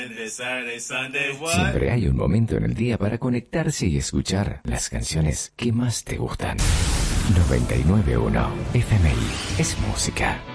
Siempre hay un momento en el día para conectarse y escuchar las canciones que más te gustan. 99.1 FMI es música.